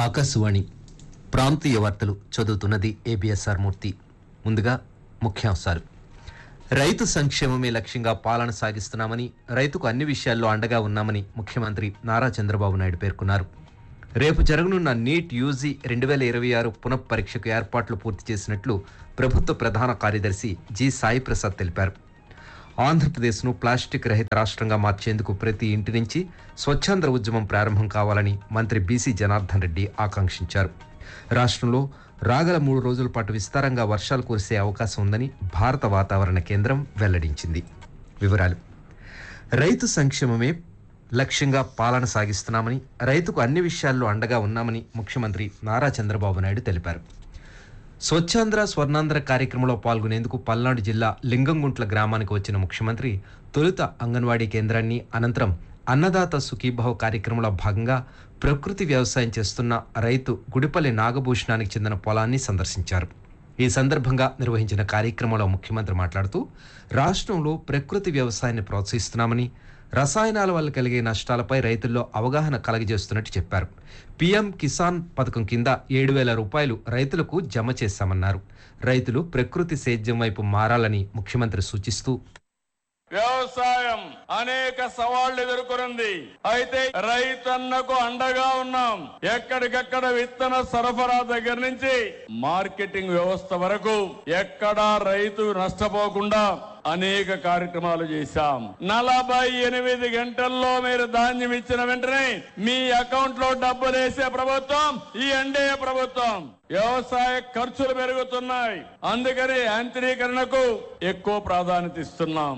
ఆకాశవాణి ప్రాంతీయ వార్తలు చదువుతున్నది ఏబిఎస్ఆర్ మూర్తి. ముందుగా ముఖ్యాంశాలు. రైతు సంక్షేమమే లక్ష్యంగా పాలన సాగిస్తున్నామని, రైతుకు అన్ని విషయాల్లో అండగా ఉన్నామని ముఖ్యమంత్రి నారా చంద్రబాబు నాయుడు పేర్కొన్నారు. రేపు జరగనున్న నీట్ యూజీ 2026 పునఃపరీక్షకు ఏర్పాట్లు పూర్తి చేసినట్లు ప్రభుత్వ ప్రధాన కార్యదర్శి జి సాయి ప్రసాద్ తెలిపారు. ఆంధ్రప్రదేశ్ను ప్లాస్టిక్ రహిత రాష్ట్రంగా మార్చేందుకు ప్రతి ఇంటి నుంచి స్వచ్ఛాంధ్ర ఉద్యమం ప్రారంభం కావాలని మంత్రి బీసీ జనార్దన్ రెడ్డి ఆకాంక్షించారు. రాష్ట్రంలో రాగల 3 రోజుల పాటు విస్తారంగా వర్షాలు కురిసే అవకాశం ఉందని భారత వాతావరణ కేంద్రం వెల్లడించింది. వివరాలు. రైతు సంక్షేమమే లక్ష్యంగా పాలన సాగిస్తున్నామని, రైతుకు అన్ని విషయాల్లో అండగా ఉన్నామని ముఖ్యమంత్రి నారా చంద్రబాబు నాయుడు తెలిపారు. స్వచ్ఛాంధ్ర స్వర్ణాంధ్ర కార్యక్రమంలో పాల్గొనేందుకు పల్నాడు జిల్లా లింగంగుంట్ల గ్రామానికి వచ్చిన ముఖ్యమంత్రి తొలుత అంగన్వాడీ కేంద్రాన్ని, అనంతరం అన్నదాత సుఖీభావ కార్యక్రమంలో భాగంగా ప్రకృతి వ్యవసాయం చేస్తున్న రైతు గుడిపల్లి నాగభూషణానికి చెందిన పొలాన్ని సందర్శించారు. ఈ సందర్భంగా నిర్వహించిన కార్యక్రమంలో ముఖ్యమంత్రి మాట్లాడుతూ, రాష్ట్రంలో ప్రకృతి వ్యవసాయాన్ని ప్రోత్సహిస్తున్నామని, రసాయనాల వల్ల కలిగే నష్టాలపై రైతుల్లో అవగాహన కలగజేస్తున్నట్టు చెప్పారు. పీఎం కిసాన్ పథకం కింద 7,000 రూపాయలు రైతులకు జమ చేశామన్నారు. రైతులు ప్రకృతి సేద్యం వైపు మారాలని ముఖ్యమంత్రి సూచిస్తూ, వ్యవసాయం అనేక సవాళ్లు ఎదుర్కొంది. అయితే రైతన్నకు అండగా ఉన్నాం. ఎక్కడికక్కడ విత్తన సరఫరా దగ్గర నుంచి మార్కెటింగ్ వ్యవస్థ వరకు ఎక్కడా రైతు నష్టపోకుండా అనేక కార్యక్రమాలు చేశాం. 48 గంటల్లో మీరు ధాన్యం ఇచ్చిన వెంటనే మీ అకౌంట్ లో డబ్బులు వేసే ప్రభుత్వం ఈ ఎన్డీఏ ప్రభుత్వం. వ్యవసాయ ఖర్చులు పెరుగుతున్నాయి, అందుకని యాంత్రీకరణకు ఎక్కువ ప్రాధాన్యత ఇస్తున్నాం.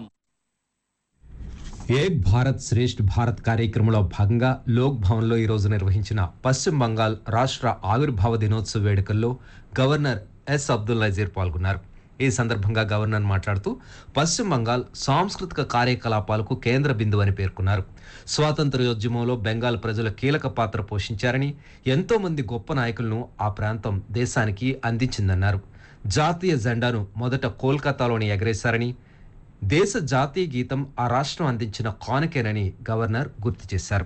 ఏక్ భారత్ శ్రేష్ఠ భారత్ కార్యక్రమంలో భాగంగా లోక్ భవన్లో ఈరోజు నిర్వహించిన పశ్చిమ బంగాల్ రాష్ట్ర ఆవిర్భావ దినోత్సవ వేడుకల్లో గవర్నర్ ఎస్ అబ్దుల్ నజీర్ పాల్గొన్నారు. ఈ సందర్భంగా గవర్నర్ మాట్లాడుతూ, పశ్చిమ బంగాల్ సాంస్కృతిక కార్యకలాపాలకు కేంద్ర బిందువు అని పేర్కొన్నారు. స్వాతంత్ర్యోద్యమంలో బెంగాల్ ప్రజలు కీలక పాత్ర పోషించారని, ఎంతో మంది గొప్ప నాయకులను ఆ ప్రాంతం దేశానికి అందించిందన్నారు. జాతీయ జెండాను మొదట కోల్కతాలోని ఎగరేశారని, దేశ జాతీయ గీతం ఆ రాష్ట్రం అందించిన కానుకేనని గవర్నర్ గుర్తు చేశారు.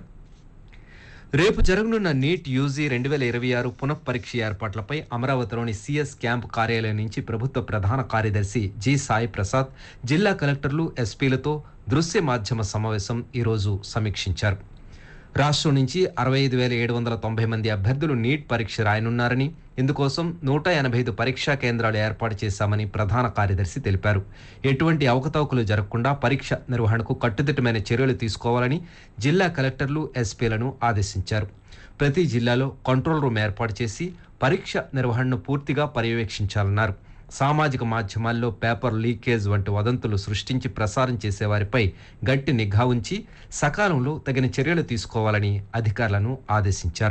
రేపు జరగనున్న నీట్ యూజీ 2026 పునఃపరీక్ష ఏర్పాట్లపై అమరావతిలోని సిఎస్ క్యాంప్ కార్యాలయం నుంచి ప్రభుత్వ ప్రధాన కార్యదర్శి జి సాయి ప్రసాద్ జిల్లా కలెక్టర్లు, ఎస్పీలతో దృశ్య మాధ్యమ సమావేశం ఈరోజు సమీక్షించారు. రాష్ట్రం నుంచి 65,790 మంది అభ్యర్థులు నీట్ పరీక్ష రాయనున్నారని, ఇందుకోసం 185 పరీక్షా కేంద్రాలు ఏర్పాటు చేశామని ప్రధాన కార్యదర్శి తెలిపారు. ఎటువంటి అవకతవకలు జరగకుండా పరీక్ష నిర్వహణకు కట్టుదిట్టమైన చర్యలు తీసుకోవాలని జిల్లా కలెక్టర్లు, ఎస్పీలను ఆదేశించారు. ప్రతి జిల్లాలో కంట్రోల్ రూమ్ ఏర్పాటు చేసి పరీక్ష నిర్వహణను పూర్తిగా పర్యవేక్షించాలన్నారు. సామాజిక మాధ్యమాల్లో పేపర్ లీకేజ్ వంటి వదంతులు సృష్టించి ప్రసారం చేసేవారిపై గట్టి నిఘా ఉంచి సకాలంలో తగిన చర్యలు తీసుకోవాలని అధికారులను ఆదేశించారు.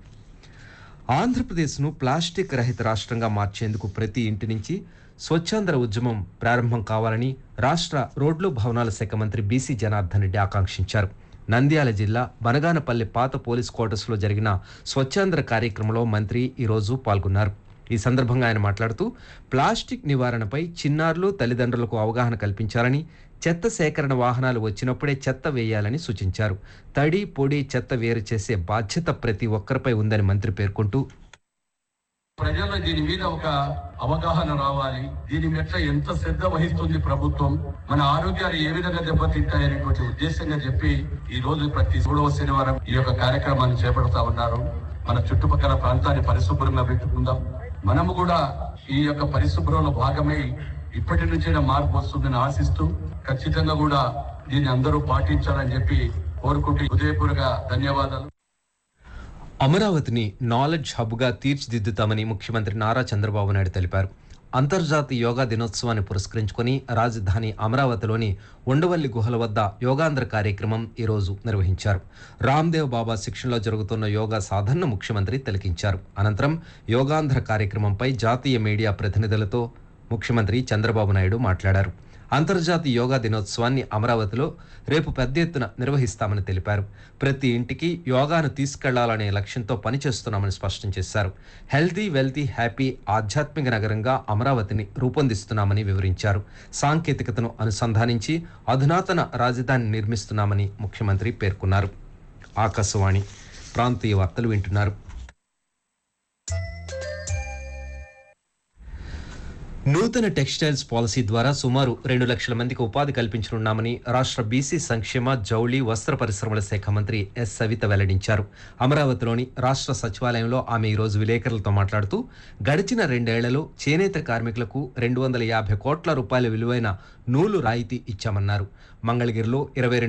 ఆంధ్రప్రదేశ్ను ప్లాస్టిక్ రహిత రాష్ట్రంగా మార్చేందుకు ప్రతి ఇంటి నుంచి స్వచ్ఛాంధ్ర ఉద్యమం ప్రారంభం కావాలని రాష్ట్ర రోడ్లు భవనాల శాఖ మంత్రి బీసీ జనార్దన్ రెడ్డి ఆకాంక్షించారు. నంద్యాల జిల్లా బనగానపల్లి పాత పోలీస్ క్వార్టర్స్లో జరిగిన స్వచ్ఛాంధ్ర కార్యక్రమంలో మంత్రి ఈరోజు పాల్గొన్నారు. ఈ సందర్భంగా ఆయన మాట్లాడుతూ, ప్లాస్టిక్ నివారణపై చిన్నారులు, తల్లిదండ్రులకు అవగాహన కల్పించాలని, చెత్త సేకరణ వాహనాలు వచ్చినప్పుడే చెత్త వేయాలని సూచించారు. తడి, పొడి చెత్త వేరు చేసే బాధ్యత ప్రతి ఒక్కరిపై ఉందని మంత్రి పేర్కొంటూ, ప్రజల్లో దీని మీద ఒక అవగాహన రావాలి. దీని మీద ఎంత శ్రద్ధ వహిస్తుంది ప్రభుత్వం, మన ఆరోగ్యాలు ఏ విధంగా దెబ్బతింటాయనేటువంటి ఉద్దేశంగా చెప్పి ఈ రోజు ప్రతి 3వ శనివారం ఈ యొక్క కార్యక్రమాన్ని చేపడతా ఉన్నారు. మన చుట్టుపక్కల ప్రాంతాన్ని పరిశుభ్రంగా పెట్టుకుందాం. మనము కూడా ఈ యొక్క పరిశుభ్రంలో భాగమై ఇప్పటి నుంచే మార్పు వస్తుందని ఆశిస్తూ, ఖచ్చితంగా కూడా దీన్ని అందరూ పాటించాలని చెప్పి కోరుకుంటూ హృదయపూర్వక ధన్యవాదాలు. అమరావతిని నాలెడ్జ్ హబ్గా తీర్చిదిద్దుతామని ముఖ్యమంత్రి నారా చంద్రబాబు నాయుడు తెలిపారు. అంతర్జాతీయ యోగా దినోత్సవాన్ని పురస్కరించుకొని రాజధాని అమరావతిలోని ఉండవల్లి గుహల వద్ద యోగాంధ్ర కార్యక్రమం ఈరోజు నిర్వహించారు. రామ్దేవ్ బాబా శిక్షణలో జరుగుతున్న యోగా సాధనను ముఖ్యమంత్రి తిలకించారు. అనంతరం యోగాంధ్ర కార్యక్రమంపై జాతీయ మీడియా ప్రతినిధులతో ముఖ్యమంత్రి చంద్రబాబు నాయుడు మాట్లాడారు. అంతర్జాతీయ యోగా దినోత్సవాన్ని అమరావతిలో రేపు పెద్ద ఎత్తున నిర్వహిస్తామని తెలిపారు. ప్రతి ఇంటికి యోగాను తీసుకెళ్లాలనే లక్ష్యంతో పనిచేస్తున్నామని స్పష్టం చేశారు. హెల్తీ, వెల్తీ, హ్యాపీ ఆధ్యాత్మిక నగరంగా అమరావతిని రూపొందిస్తున్నామని వివరించారు. సాంకేతికతను అనుసంధానించి అధునాతన రాజధాని నిర్మిస్తున్నామని ముఖ్యమంత్రి పేర్కొన్నారు. ఆకాశవాణి ప్రాంతీయ వార్తలు వింటున్నారు. నూతన టెక్స్టైల్స్ పాలసీ ద్వారా సుమారు 2 లక్షల మందికి ఉపాధి కల్పించనున్నామని రాష్ట్ర బీసీ సంక్షేమ జౌళి వస్త్ర పరిశ్రమల శాఖ మంత్రి ఎస్ సవిత వెల్లడించారు. అమరావతిలోని రాష్ట్ర సచివాలయంలో ఆమె ఈరోజు విలేకరులతో మాట్లాడుతూ గడిచిన 2 ఏళ్లలో చేనేత కార్మికులకు 250 కోట్ల రూపాయల విలువైన నూలు రాయితీ ఇచ్చామన్నారు. మంగళగిరిలో 22